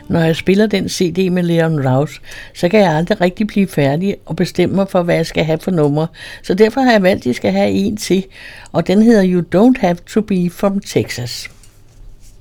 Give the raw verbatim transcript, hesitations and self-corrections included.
når jeg spiller den C D med Leon Rouse, så kan jeg aldrig rigtig blive færdig og bestemme mig for, hvad jeg skal have for numre. Så derfor har jeg valgt, at jeg skal have en til, og den hedder You Don't Have to Be from Texas.